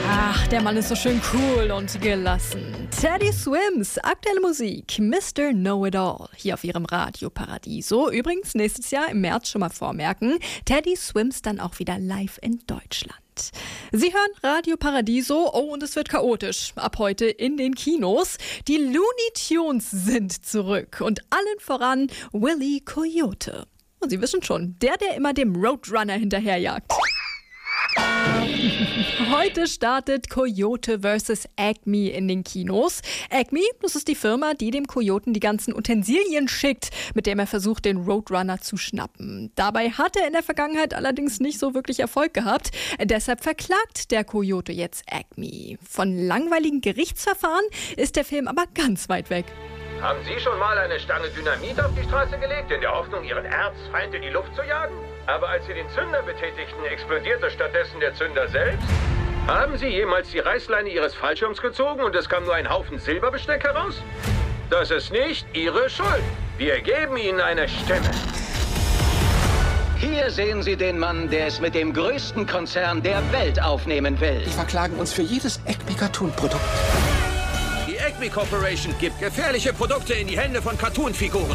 Ach, der Mann ist so schön cool und gelassen. Teddy Swims, aktuelle Musik, Mr. Know-It-All, hier auf ihrem Radio Paradiso. Übrigens nächstes Jahr im März schon mal vormerken, Teddy Swims dann auch wieder live in Deutschland. Sie hören Radio Paradiso, oh, und es wird chaotisch. Ab heute in den Kinos. Die Looney Tunes sind zurück und allen voran Willy Coyote. Und Sie wissen schon, der immer dem Roadrunner hinterherjagt. Heute startet Coyote vs. Acme in den Kinos. Acme, das ist die Firma, die dem Kojoten die ganzen Utensilien schickt, mit dem er versucht, den Roadrunner zu schnappen. Dabei hat er in der Vergangenheit allerdings nicht so wirklich Erfolg gehabt. Deshalb verklagt der Coyote jetzt Acme. Von langweiligen Gerichtsverfahren ist der Film aber ganz weit weg. Haben Sie schon mal eine Stange Dynamit auf die Straße gelegt, in der Hoffnung, Ihren Erzfeind in die Luft zu jagen? Aber als Sie den Zünder betätigten, explodierte stattdessen der Zünder selbst? Haben Sie jemals die Reißleine Ihres Fallschirms gezogen und es kam nur ein Haufen Silberbesteck heraus? Das ist nicht Ihre Schuld. Wir geben Ihnen eine Stimme. Hier sehen Sie den Mann, der es mit dem größten Konzern der Welt aufnehmen will. Die verklagen uns für jedes Acme-Cartoon-Produkt. Die Acme Corporation gibt gefährliche Produkte in die Hände von Cartoon-Figuren.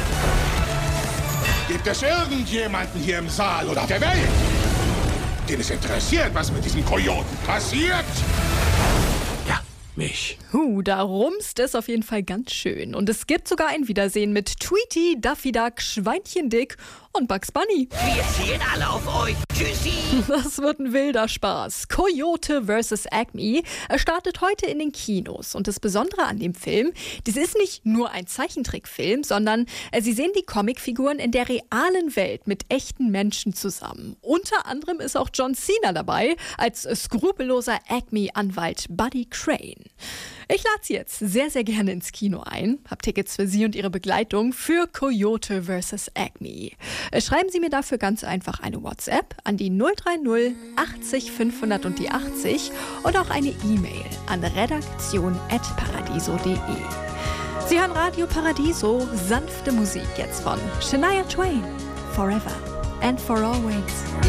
Gibt es irgendjemanden hier im Saal oder auf der Welt, den es interessiert, was mit diesem Kojoten passiert? Ja, mich. Da rumst es auf jeden Fall ganz schön. Und es gibt sogar ein Wiedersehen mit Tweety, Daffy Duck, Schweinchen Dick und Bugs Bunny. Wir zielen alle auf euch. Tschüssi! Das wird ein wilder Spaß. Coyote vs. Acme startet heute in den Kinos. Und das Besondere an dem Film, das ist nicht nur ein Zeichentrickfilm, sondern Sie sehen die Comicfiguren in der realen Welt mit echten Menschen zusammen. Unter anderem ist auch John Cena dabei, als skrupelloser Acme-Anwalt Buddy Crane. Ich lade Sie jetzt sehr, sehr gerne ins Kino ein. Hab Tickets für Sie und Ihre Begleitung für Coyote vs. Acme. Schreiben Sie mir dafür ganz einfach eine WhatsApp an die 030 80 500 und die 80 und auch eine E-Mail an redaktion@paradiso.de. Sie hören Radio Paradiso, sanfte Musik jetzt von Shania Twain. Forever and for always.